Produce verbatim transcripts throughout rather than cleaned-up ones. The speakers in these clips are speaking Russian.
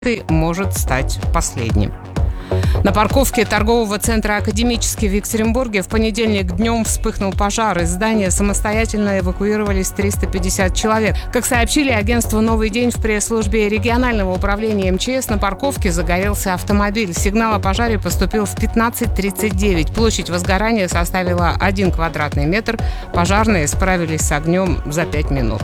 может стать последним. На парковке торгового центра «Академический» в Екатеринбурге в понедельник днем вспыхнул пожар. Из здания самостоятельно эвакуировались триста пятьдесят человек. Как сообщили агентству «Новый день» в пресс-службе регионального управления эм че эс, на парковке загорелся автомобиль. Сигнал о пожаре поступил в пятнадцать тридцать девять. Площадь возгорания составила один квадратный метр. Пожарные справились с огнем за пять минут.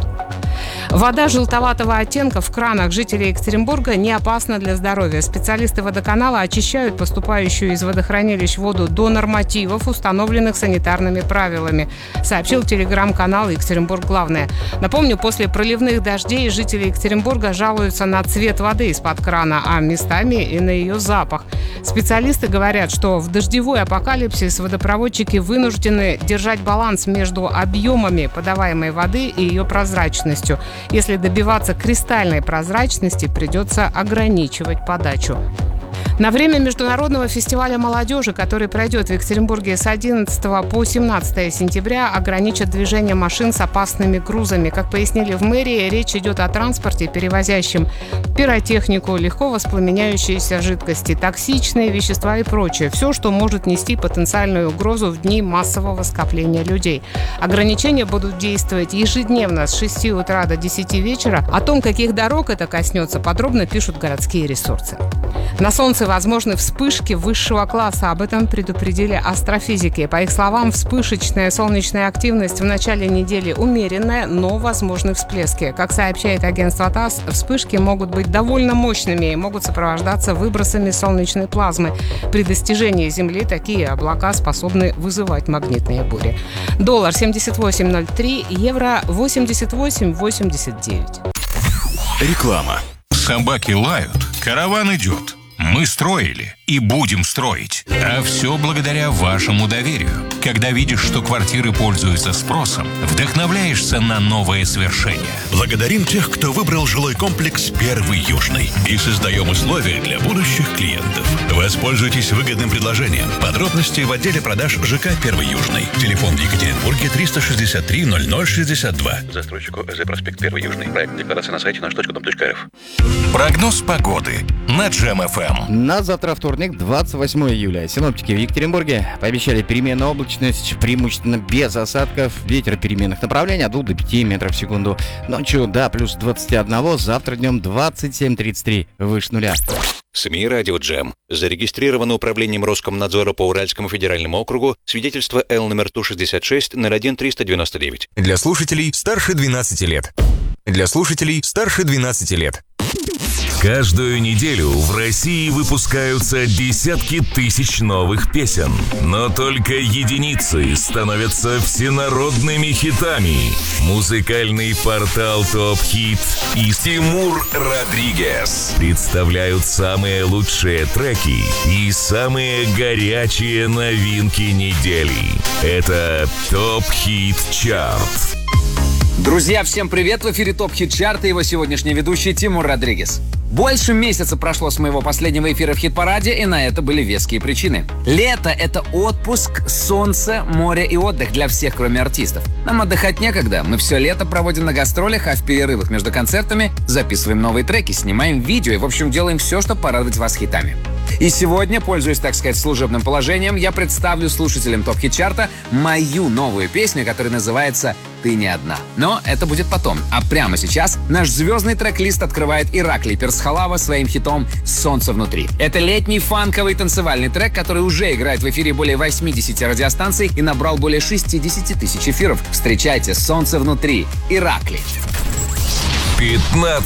Вода желтоватого оттенка в кранах жителей Екатеринбурга не опасна для здоровья. Специалисты водоканала очищают поступающую из водохранилищ воду до нормативов, установленных санитарными правилами, сообщил телеграм-канал «Екатеринбург Главное». Напомню, после проливных дождей жители Екатеринбурга жалуются на цвет воды из-под крана, а местами и на ее запах. Специалисты говорят, что в дождевой апокалипсис водопроводчики вынуждены держать баланс между объемами подаваемой воды и ее прозрачностью. Если добиваться кристальной прозрачности, придется ограничивать подачу. На время Международного фестиваля молодежи, который пройдет в Екатеринбурге с одиннадцатого по семнадцатое сентября, ограничат движение машин с опасными грузами. Как пояснили в мэрии, речь идет о транспорте, перевозящем пиротехнику, легко воспламеняющиеся жидкости, токсичные вещества и прочее. Все, что может нести потенциальную угрозу в дни массового скопления людей. Ограничения будут действовать ежедневно с шести утра до десяти вечера. О том, каких дорог это коснется, подробно пишут городские ресурсы. На Солнце возможны вспышки высшего класса. Об этом предупредили астрофизики. По их словам, вспышечная солнечная активность в начале недели умеренная, но возможны всплески. Как сообщает агентство ТАСС, вспышки могут быть довольно мощными и могут сопровождаться выбросами солнечной плазмы. При достижении Земли такие облака способны вызывать магнитные бури. Доллар семьдесят восемь ноль три, евро восемьдесят восемь восемьдесят девять. Реклама. Собаки лают, караван идет. Мы строили и будем строить. А все благодаря вашему доверию. Когда видишь, что квартиры пользуются спросом, вдохновляешься на новые свершения. Благодарим тех, кто выбрал жилой комплекс «Первый Южный». И создаем условия для будущих клиентов. Воспользуйтесь выгодным предложением. Подробности в отделе продаж ЖК «Первый Южный». Телефон в Екатеринбурге триста шестьдесят три ноль ноль шестьдесят два. Застройщику ЭЗ «Проспект Первый Южный». Проект декларации на сайте наш точка дом точка эр эф. Прогноз погоды на Джем эф эм. На завтра вторник, двадцать восьмое июля. Синоптики в Екатеринбурге пообещали переменную облачность, преимущественно без осадков. Ветер переменных направлений от двух до пяти метров в секунду. Ночью до плюс двадцать один, завтра днем двадцать семь тридцать три, выше нуля. СМИ «Радио Джем». Зарегистрировано управлением Роскомнадзора по Уральскому федеральному округу. Свидетельство Л номер Ту шестьдесят шесть ноль один триста девяносто девять. Для слушателей старше двенадцати лет. Для слушателей старше двенадцати лет. Каждую неделю в России выпускаются десятки тысяч новых песен, но только единицы становятся всенародными хитами. Музыкальный портал Топ Хит и Тимур Родригес представляют самые лучшие треки и самые горячие новинки недели. Это Топ Хит Чарт. Друзья, всем привет! В эфире ТОП Хит Чарт и его сегодняшний ведущий Тимур Родригес. Больше месяца прошло с моего последнего эфира в хит-параде, и на это были веские причины. Лето — это отпуск, солнце, море и отдых для всех, кроме артистов. Нам отдыхать некогда. Мы все лето проводим на гастролях, а в перерывах между концертами записываем новые треки, снимаем видео и, в общем, делаем все, чтобы порадовать вас хитами. И сегодня, пользуясь, так сказать, служебным положением, я представлю слушателям ТОП Хит Чарта мою новую песню, которая называется «Ты не одна». Но это будет потом. А прямо сейчас наш звездный трек-лист открывает Ираклий Персхалава своим хитом «Солнце внутри». Это летний фанковый танцевальный трек, который уже играет в эфире более восьмидесяти радиостанций и набрал более шестидесяти тысяч эфиров. Встречайте «Солнце внутри». Ираклий. пятнадцать